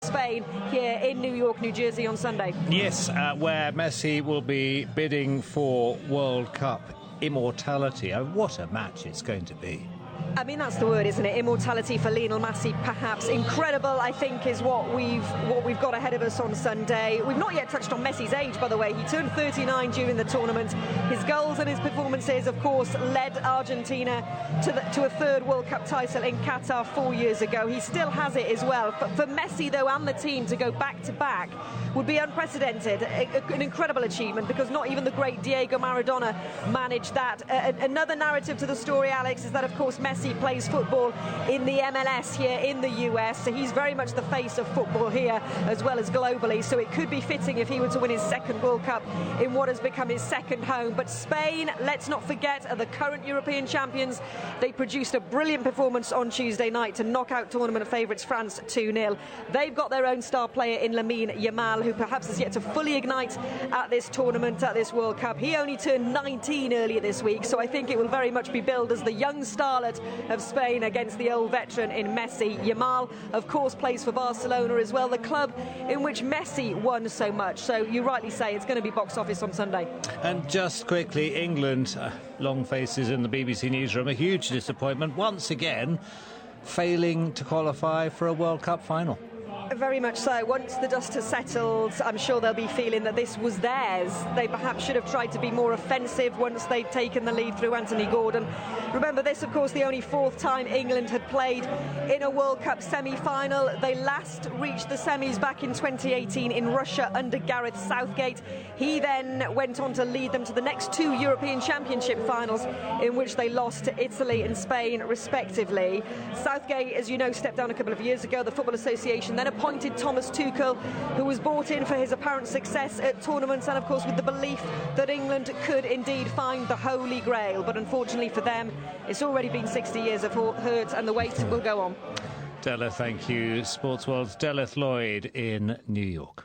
Spain here in New York, New Jersey on Sunday. Yes, where Messi will be bidding for World Cup immortality. What a match it's going to be. I mean, that's the word, isn't it? Immortality for Lionel Messi, perhaps. Incredible, I think, is what we've got ahead of us on Sunday. We've not yet touched on Messi's age, by the way. He turned 39 during the tournament. His goals and his performances, of course, led Argentina to a third World Cup title in Qatar 4 years ago. He still has it as well. But for Messi, though, and the team to go back-to-back would be unprecedented. An incredible achievement, because not even the great Diego Maradona managed that. Another narrative to the story, Alex, is that, of course, Messi plays football in the MLS here in the US, so he's very much the face of football here as well as globally, so it could be fitting if he were to win his second World Cup in what has become his second home. But Spain, let's not forget, are the current European champions. They produced a brilliant performance on Tuesday night to knock out tournament favourites France 2-0. They've got their own star player in Lamine Yamal, who perhaps has yet to fully ignite at this tournament, at this World Cup. He only turned 19 earlier this week, so I think it will very much be billed as the young starlet of Spain against the old veteran in Messi. Yamal, of course, plays for Barcelona as well, the club in which Messi won so much. So you rightly say it's going to be box office on Sunday. And just quickly, England, long faces in the BBC newsroom, a huge disappointment once again, failing to qualify for a World Cup final. Very much so. Once the dust has settled, I'm sure they'll be feeling that this was theirs. They perhaps should have tried to be more offensive once they'd taken the lead through Anthony Gordon. Remember, this, of course, the only fourth time England had played in a World Cup semi-final. They last reached the semis back in 2018 in Russia under Gareth Southgate. He then went on to lead them to the next two European Championship finals, in which they lost to Italy and Spain, respectively. Southgate, as you know, stepped down a couple of years ago. The Football Association then appointed Thomas Tuchel, who was brought in for his apparent success at tournaments and, of course, with the belief that England could indeed find the Holy Grail. But unfortunately for them, it's already been 60 years of hurt, and the wait will go on. Della, thank you. Sports World's Delith Lloyd in New York.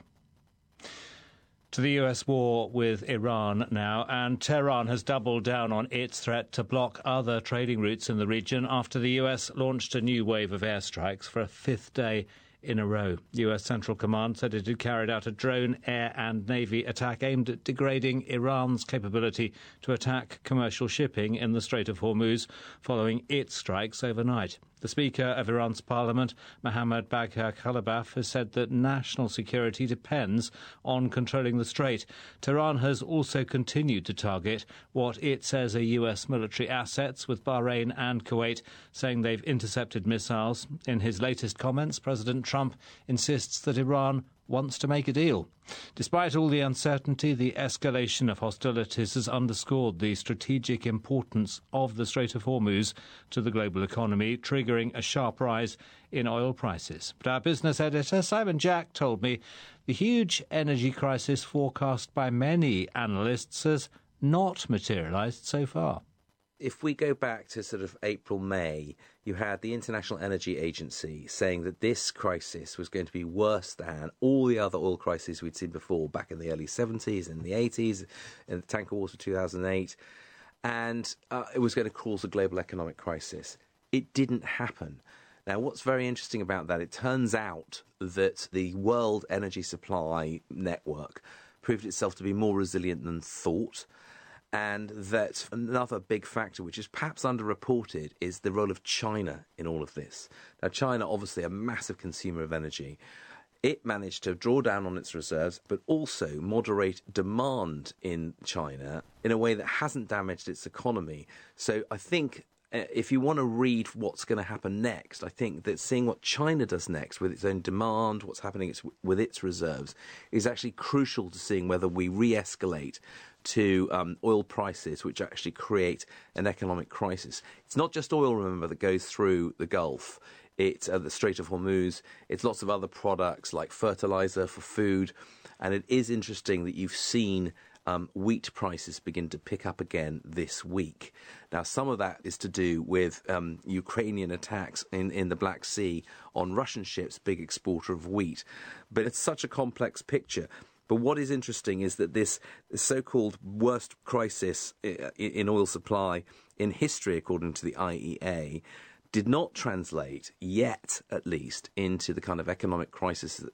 To the US war with Iran now, and Tehran has doubled down on its threat to block other trading routes in the region after the US launched a new wave of airstrikes for a fifth day in a row. US Central Command said it had carried out a drone, air and navy attack aimed at degrading Iran's capability to attack commercial shipping in the Strait of Hormuz following its strikes overnight. The Speaker of Iran's parliament, Mohammad Bagher Khalibaf, has said that national security depends on controlling the strait. Tehran has also continued to target what it says are US military assets, with Bahrain and Kuwait saying they've intercepted missiles. In his latest comments, President Trump insists that Iran wants to make a deal. Despite all the uncertainty, the escalation of hostilities has underscored the strategic importance of the Strait of Hormuz to the global economy, triggering a sharp rise in oil prices. But our business editor, Simon Jack, told me the huge energy crisis forecast by many analysts has not materialised so far. If we go back to sort of April, May, you had the International Energy Agency saying that this crisis was going to be worse than all the other oil crises we'd seen before, back in the early 70s, in the 80s, in the tanker wars of 2008, and it was going to cause a global economic crisis. It didn't happen. Now, what's very interesting about that, it turns out that the world energy supply network proved itself to be more resilient than thought. And that another big factor, which is perhaps underreported, is the role of China in all of this. Now, China, obviously a massive consumer of energy. It managed to draw down on its reserves, but also moderate demand in China in a way that hasn't damaged its economy. So I think if you want to read what's going to happen next, I think that seeing what China does next with its own demand, what's happening with its reserves, is actually crucial to seeing whether we re-escalate to oil prices, which actually create an economic crisis. It's not just oil, remember, that goes through the Gulf. It's the Strait of Hormuz. It's lots of other products like fertilizer for food. And it is interesting that you've seen wheat prices begin to pick up again this week. Now, some of that is to do with Ukrainian attacks in the Black Sea on Russian ships, big exporter of wheat. But it's such a complex picture. But what is interesting is that this so-called worst crisis in oil supply in history, according to the IEA, did not translate yet, at least, into the kind of economic crisis